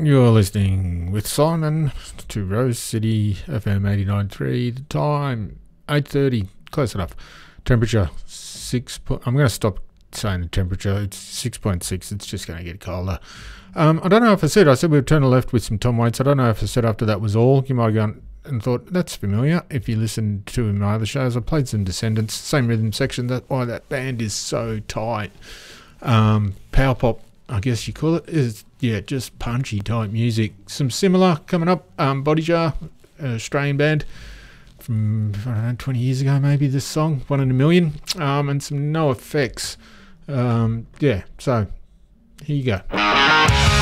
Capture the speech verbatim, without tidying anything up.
You're listening with Simon to Rose City F M eighty-nine point three. The time eight thirty, close enough. Temperature six. Po- I'm going to stop saying the temperature. It's six point six. It's just going to get colder. Um, I don't know if I said. I said we'd turn left with some Tom Waits. I don't know if I said after that was all. You might have gone and thought that's familiar. If you listened to my other shows, I played some Descendants, same rhythm section. That's why that band is so tight. Um, power pop, I guess you call it, is yeah, just punchy type music. Some similar coming up. Um, Body Jar, an Australian band from I don't know, twenty years ago maybe. This song, One in a Million, um, and some No Effects. Um, yeah, so here you go.